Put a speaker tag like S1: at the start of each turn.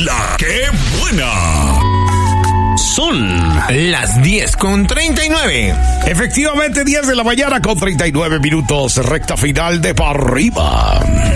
S1: La que buena. Son las 10:39. Efectivamente, 10 de la mañana con 39 minutos. Recta final de Pa' Arriba.